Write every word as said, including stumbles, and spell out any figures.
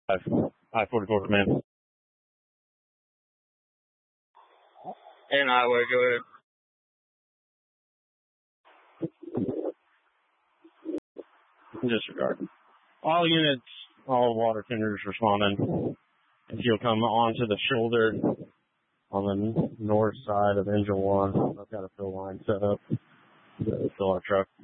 I forty-four command. And Iowa, go ahead. Disregard. All units, all water tenders responding. If you'll come onto the shoulder on the north side of engine one, I've got a fill line set up to fill our truck.